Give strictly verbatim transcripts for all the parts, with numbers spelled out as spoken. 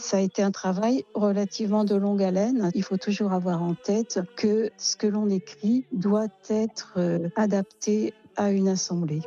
Ça a été un travail relativement de longue haleine. Il faut toujours avoir en tête que ce que l'on écrit doit être euh, adapté à une assemblée.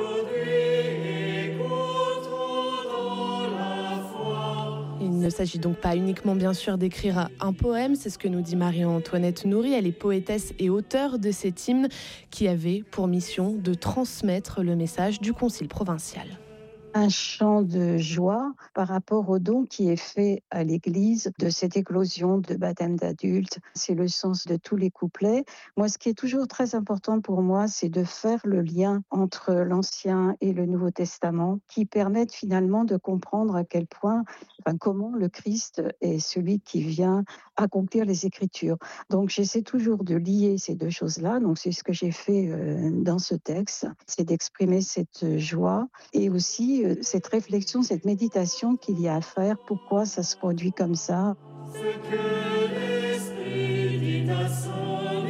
Il ne s'agit donc pas uniquement bien sûr d'écrire un poème, c'est ce que nous dit Marie-Antoinette Nourry. Elle est poétesse et auteure de cet hymne qui avait pour mission de transmettre le message du Concile provincial. Un chant de joie par rapport au don qui est fait à l'Église de cette éclosion de baptême d'adultes. C'est le sens de tous les couplets. Moi, ce qui est toujours très important pour moi, c'est de faire le lien entre l'Ancien et le Nouveau Testament qui permettent finalement de comprendre à quel point, enfin, comment le Christ est celui qui vient accomplir les Écritures. Donc, j'essaie toujours de lier ces deux choses-là. Donc, c'est ce que j'ai fait euh, dans ce texte, c'est d'exprimer cette joie et aussi cette réflexion, cette méditation qu'il y a à faire, pourquoi ça se produit comme ça. Ce que l'Esprit dit à son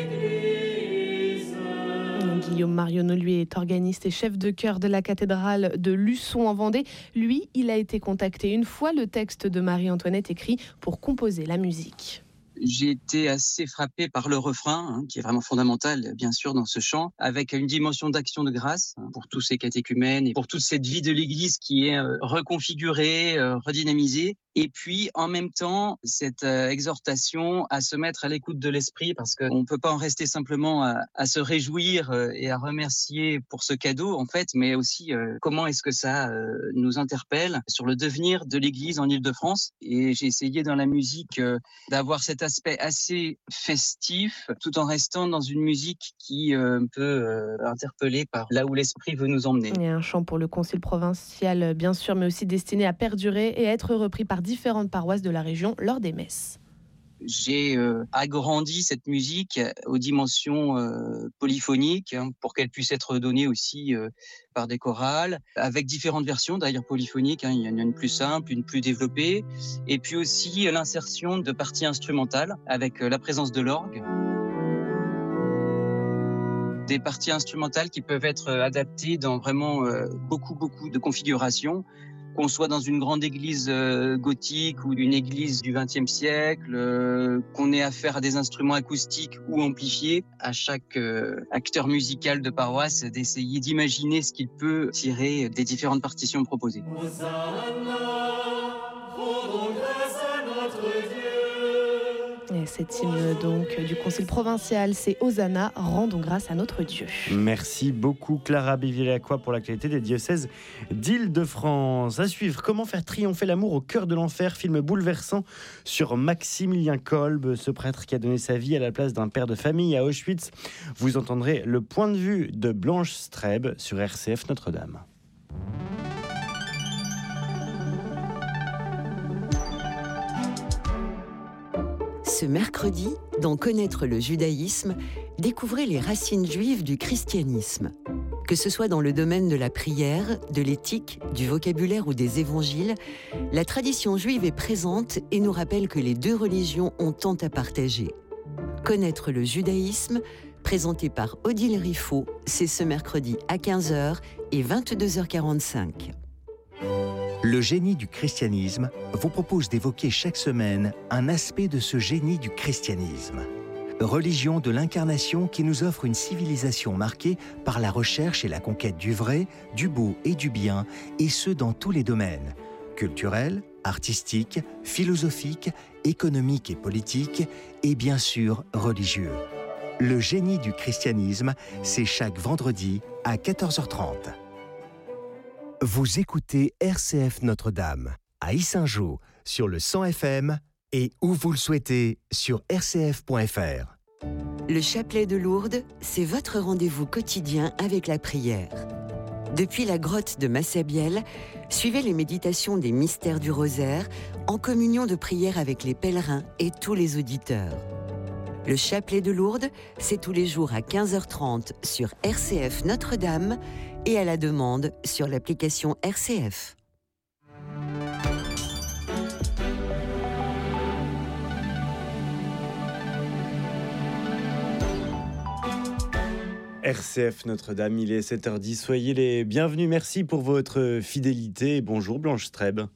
Église. Guillaume Marionneau, lui, est organiste et chef de chœur de la cathédrale de Luçon en Vendée. Lui, il a été contacté une fois le texte de Marie-Antoinette écrit pour composer la musique. J'ai été assez frappé par le refrain, hein, qui est vraiment fondamental, bien sûr, dans ce chant, avec une dimension d'action de grâce hein, pour tous ces catéchumènes et pour toute cette vie de l'Église qui est euh, reconfigurée, euh, redynamisée. Et puis, en même temps, cette euh, exhortation à se mettre à l'écoute de l'Esprit, parce qu'on ne peut pas en rester simplement à, à se réjouir euh, et à remercier pour ce cadeau, en fait, mais aussi euh, comment est-ce que ça euh, nous interpelle sur le devenir de l'Église en Île-de-France. Et j'ai essayé dans la musique euh, d'avoir cet aspect assez festif, tout en restant dans une musique qui euh, peut euh, interpeller par là où l'Esprit veut nous emmener. Il y a un chant pour le Concile provincial, bien sûr, mais aussi destiné à perdurer et à être repris par différentes paroisses de la région lors des messes. J'ai euh, agrandi cette musique aux dimensions euh, polyphoniques hein, pour qu'elle puisse être donnée aussi euh, par des chorales, avec différentes versions d'ailleurs polyphoniques. Hein, il y en a une plus simple, une plus développée, et puis aussi euh, l'insertion de parties instrumentales avec euh, la présence de l'orgue. Des parties instrumentales qui peuvent être adaptées dans vraiment euh, beaucoup, beaucoup de configurations. Qu'on soit dans une grande église euh, gothique ou une église du vingtième siècle, euh, qu'on ait affaire à des instruments acoustiques ou amplifiés, à chaque euh, acteur musical de paroisse d'essayer d'imaginer ce qu'il peut tirer des différentes partitions proposées. Hosanna, rendons grâce à notre Dieu. Et cet hymne donc du Concile provincial, c'est Hosanna, rendons grâce à notre Dieu. Merci beaucoup Clara Bévilacqua pour l'actualité des diocèses d'Île-de-France. À suivre, comment faire triompher l'amour au cœur de l'enfer, film bouleversant sur Maximilien Kolbe, ce prêtre qui a donné sa vie à la place d'un père de famille à Auschwitz. Vous entendrez le point de vue de Blanche Streb sur R C F Notre-Dame. Ce mercredi, dans Connaître le judaïsme, découvrez les racines juives du christianisme. Que ce soit dans le domaine de la prière, de l'éthique, du vocabulaire ou des évangiles, la tradition juive est présente et nous rappelle que les deux religions ont tant à partager. Connaître le judaïsme, présenté par Odile Riffaut, c'est ce mercredi à quinze heures et vingt-deux heures quarante-cinq. Le génie du christianisme vous propose d'évoquer chaque semaine un aspect de ce génie du christianisme. Religion de l'incarnation qui nous offre une civilisation marquée par la recherche et la conquête du vrai, du beau et du bien, et ce dans tous les domaines, culturels, artistiques, philosophiques, économiques et politiques, et bien sûr religieux. Le génie du christianisme, c'est chaque vendredi à quatorze heures trente. Vous écoutez R C F Notre-Dame, à Yssingeaux, sur le cent F M et où vous le souhaitez, sur r c f point f r. Le chapelet de Lourdes, c'est votre rendez-vous quotidien avec la prière. Depuis la grotte de Massabielle, suivez les méditations des mystères du rosaire en communion de prière avec les pèlerins et tous les auditeurs. Le chapelet de Lourdes, c'est tous les jours à quinze heures trente sur R C F Notre-Dame et à la demande sur l'application R C F. R C F Notre-Dame, il est sept heures dix, soyez les bienvenus, merci pour votre fidélité. Bonjour Blanche Streb.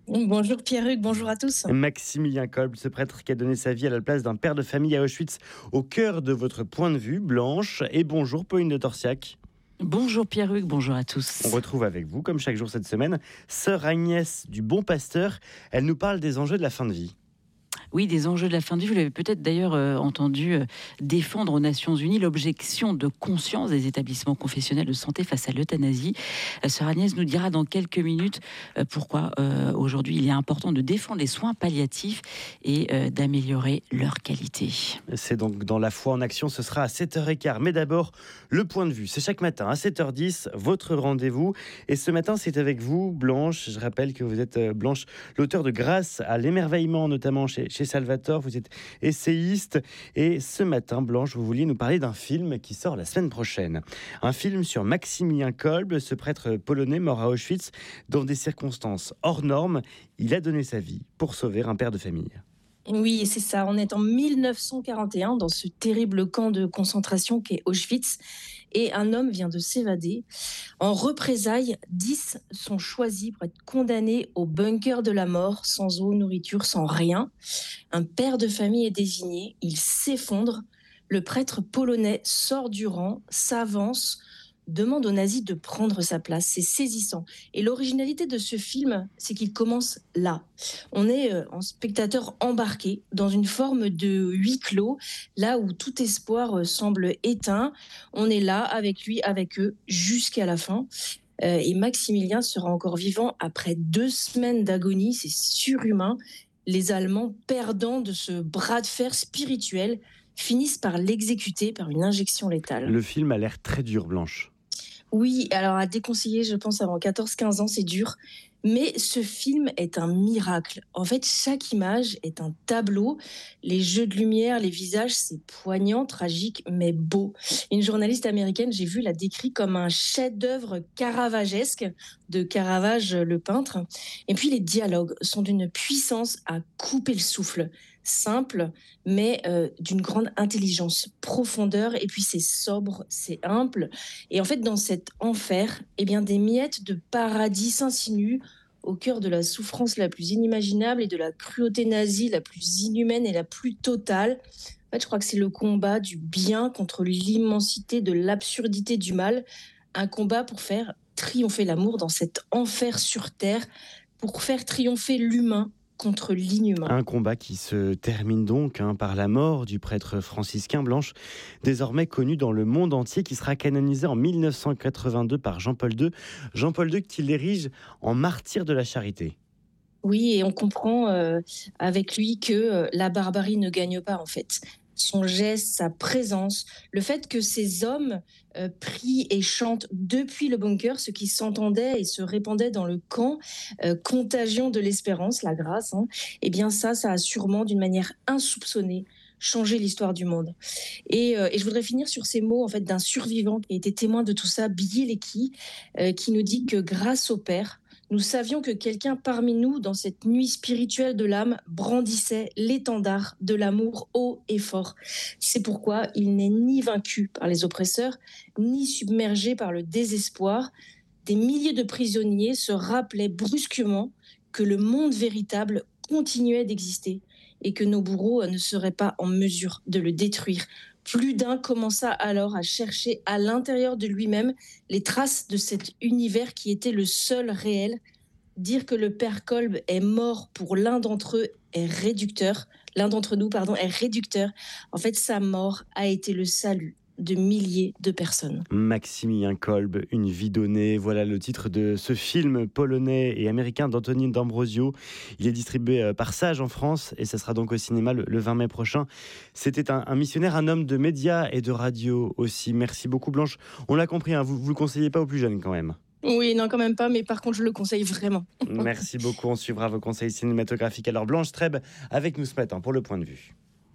Bonjour Pierruc, bonjour à tous. Maximilien Kolb, ce prêtre qui a donné sa vie à la place d'un père de famille à Auschwitz, au cœur de votre point de vue, Blanche. Et bonjour Pauline de Torsiac. Bonjour Pierruc, bonjour à tous. On retrouve avec vous, comme chaque jour cette semaine, sœur Agnès du Bon Pasteur. Elle nous parle des enjeux de la fin de vie. Oui, des enjeux de la fin de vie. Vous l'avez peut-être d'ailleurs euh, entendu euh, défendre aux Nations Unies l'objection de conscience des établissements confessionnels de santé face à l'euthanasie. Euh, Sœur Agnès nous dira dans quelques minutes euh, pourquoi euh, aujourd'hui il est important de défendre les soins palliatifs et euh, d'améliorer leur qualité. C'est donc dans La Foi en Action, ce sera à sept heures quinze. Mais d'abord, le point de vue. C'est chaque matin à sept heures dix, votre rendez-vous. Et ce matin, c'est avec vous, Blanche. Je rappelle que vous êtes, euh, Blanche, l'auteur de Grâce à l'émerveillement, notamment chez Chez Salvatore, vous êtes essayiste et ce matin, Blanche, vous vouliez nous parler d'un film qui sort la semaine prochaine. Un film sur Maximilien Kolb, ce prêtre polonais mort à Auschwitz dans des circonstances hors normes. Il a donné sa vie pour sauver un père de famille. Oui, c'est ça. On est en mille neuf cent quarante et un dans ce terrible camp de concentration qu'est Auschwitz. Et un homme vient de s'évader. En représailles, dix sont choisis pour être condamnés au bunker de la mort, sans eau, nourriture, sans rien. Un père de famille est désigné. Il s'effondre. Le prêtre polonais sort du rang, s'avance, demande aux nazis de prendre sa place. C'est saisissant. Et l'originalité de ce film, c'est qu'il commence là. On est euh, en spectateur embarqué dans une forme de huis clos, là où tout espoir euh, semble éteint. On est là avec lui, avec eux, jusqu'à la fin. Euh, et Maximilien sera encore vivant après deux semaines d'agonie. C'est surhumain. Les Allemands, perdants de ce bras de fer spirituel, finissent par l'exécuter par une injection létale. Le film a l'air très dur, Blanche. Oui, alors à déconseiller, je pense, avant quatorze quinze ans, c'est dur. Mais ce film est un miracle. En fait, chaque image est un tableau. Les jeux de lumière, les visages, c'est poignant, tragique, mais beau. Une journaliste américaine, j'ai vu, l'a décrit comme un chef-d'œuvre caravagesque de Caravage, le peintre. Et puis les dialogues sont d'une puissance à couper le souffle. Simple, mais euh, d'une grande intelligence, profondeur, et puis c'est sobre, c'est humble. Et en fait, dans cet enfer, eh bien, des miettes de paradis s'insinuent au cœur de la souffrance la plus inimaginable et de la cruauté nazie la plus inhumaine et la plus totale. En fait, je crois que c'est le combat du bien contre l'immensité de l'absurdité du mal, un combat pour faire triompher l'amour dans cet enfer sur terre, pour faire triompher l'humain contre l'inhumain. Un combat qui se termine donc hein, par la mort du prêtre franciscain, Blanche, désormais connu dans le monde entier, qui sera canonisé en mille neuf cent quatre-vingt-deux par Jean-Paul deux. Jean-Paul deux qui l'érige en martyr de la charité. Oui, et on comprend euh, avec lui que euh, la barbarie ne gagne pas en fait. Son geste, sa présence, le fait que ces hommes euh, prient et chantent depuis le bunker, ce qui s'entendait et se répandait dans le camp, euh, contagion de l'espérance, la grâce, hein, eh bien ça, ça a sûrement d'une manière insoupçonnée changé l'histoire du monde. Et, euh, et je voudrais finir sur ces mots en fait d'un survivant qui a été témoin de tout ça, Bieleki, euh, qui nous dit que grâce au Père, nous savions que quelqu'un parmi nous, dans cette nuit spirituelle de l'âme, brandissait l'étendard de l'amour haut et fort. C'est pourquoi il n'est ni vaincu par les oppresseurs, ni submergé par le désespoir. Des milliers de prisonniers se rappelaient brusquement que le monde véritable continuait d'exister et que nos bourreaux ne seraient pas en mesure de le détruire. Plus d'un commença alors à chercher à l'intérieur de lui-même les traces de cet univers qui était le seul réel. Dire que le père Kolb est mort pour l'un d'entre eux est réducteur. L'un d'entre nous, pardon, est réducteur. En fait, sa mort a été le salut de milliers de personnes. Maximilien Kolb, une vie donnée. Voilà le titre de ce film polonais et américain d'Antonine D'Ambrosio. Il est distribué par Sage en France et ça sera donc au cinéma le, le vingt mai prochain. C'était un, un missionnaire, un homme de médias et de radio aussi. Merci beaucoup Blanche. On l'a compris, hein, vous ne le conseillez pas aux plus jeunes quand même. Oui, non, quand même pas, mais par contre, je le conseille vraiment. Merci beaucoup, on suivra vos conseils cinématographiques. Alors Blanche Streb avec nous ce matin pour le point de vue.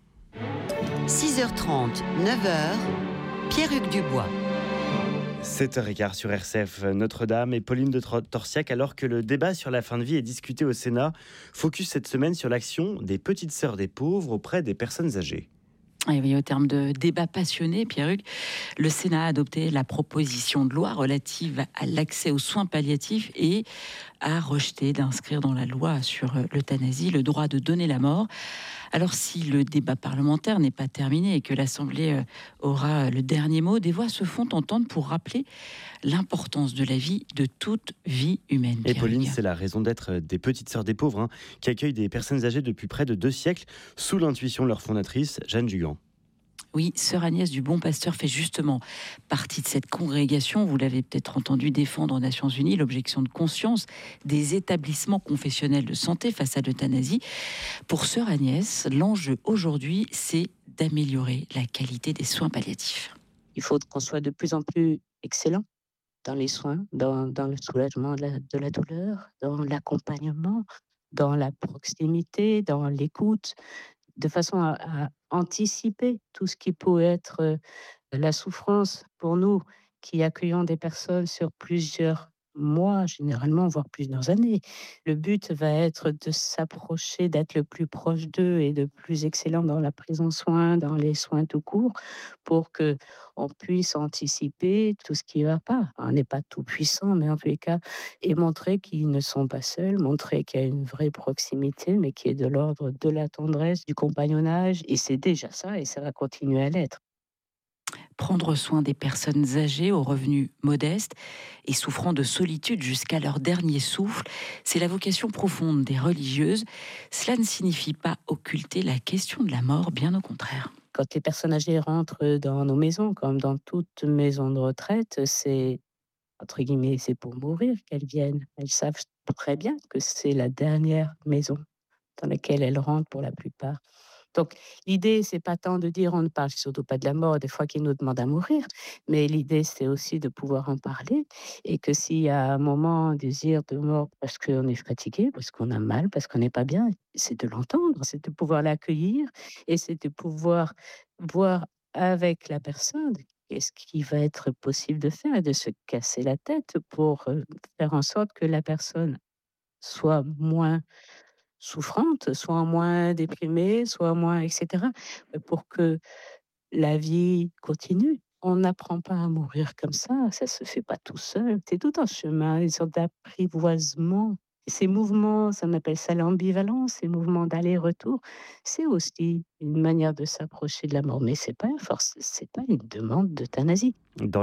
six heures trente, neuf heures, Pierruc Dubois. sept heures quinze sur R C F Notre-Dame et Pauline de Torsiac, alors que le débat sur la fin de vie est discuté au Sénat. Focus cette semaine sur l'action des petites sœurs des pauvres auprès des personnes âgées. Et oui, au terme de débats passionnés, Pierre-Hugues, le Sénat a adopté la proposition de loi relative à l'accès aux soins palliatifs et a rejeté d'inscrire dans la loi sur l'euthanasie le droit de donner la mort. Alors si le débat parlementaire n'est pas terminé et que l'Assemblée aura le dernier mot, des voix se font entendre pour rappeler l'importance de la vie, de toute vie humaine. Et Pauline, Pierre-Hugues. c'est la raison d'être des Petites Sœurs des Pauvres, hein, qui accueillent des personnes âgées depuis près de deux siècles, sous l'intuition de leur fondatrice, Jeanne Jugan. Oui, sœur Agnès du Bon Pasteur fait justement partie de cette congrégation. Vous l'avez peut-être entendu défendre aux Nations Unies l'objection de conscience des établissements confessionnels de santé face à l'euthanasie. Pour sœur Agnès, l'enjeu aujourd'hui, c'est d'améliorer la qualité des soins palliatifs. Il faut qu'on soit de plus en plus excellent dans les soins, dans, dans le soulagement de la, de la douleur, dans l'accompagnement, dans la proximité, dans l'écoute, de façon à, à anticiper tout ce qui peut être euh, la souffrance pour nous qui accueillons des personnes sur plusieurs mois, généralement, voire plusieurs années. Le but va être de s'approcher, d'être le plus proche d'eux et de plus excellent dans la prise en soin, dans les soins tout court, pour que on puisse anticiper tout ce qui ne va pas. On n'est pas tout puissant, mais en tous les cas, et montrer qu'ils ne sont pas seuls, montrer qu'il y a une vraie proximité, mais qui est de l'ordre de la tendresse, du compagnonnage, et c'est déjà ça, et ça va continuer à l'être. Prendre soin des personnes âgées aux revenus modestes et souffrant de solitude jusqu'à leur dernier souffle, c'est la vocation profonde des religieuses. Cela ne signifie pas occulter la question de la mort, bien au contraire. Quand les personnes âgées rentrent dans nos maisons, comme dans toute maison de retraite, c'est, entre guillemets, c'est pour mourir qu'elles viennent. Elles savent très bien que c'est la dernière maison dans laquelle elles rentrent pour la plupart. Donc, l'idée, c'est pas tant de dire, on ne parle surtout pas de la mort, des fois qu'ils nous demandent à mourir, mais l'idée, c'est aussi de pouvoir en parler et que s'il y a un moment, un désir de mort parce qu'on est fatigué, parce qu'on a mal, parce qu'on n'est pas bien, c'est de l'entendre, c'est de pouvoir l'accueillir et c'est de pouvoir voir avec la personne qu'est-ce qui va être possible de faire et de se casser la tête pour euh, faire en sorte que la personne soit moins souffrante, soit moins déprimée, soit moins et cetera, pour que la vie continue. On n'apprend pas à mourir comme ça, ça se fait pas tout seul. C'est tout un chemin, une sorte d'apprivoisement. Et ces mouvements, ça on appelle ça l'ambivalence, ces mouvements d'aller-retour, c'est aussi une manière de s'approcher de la mort, mais c'est pas force, c'est pas une demande d'euthanasie. Dans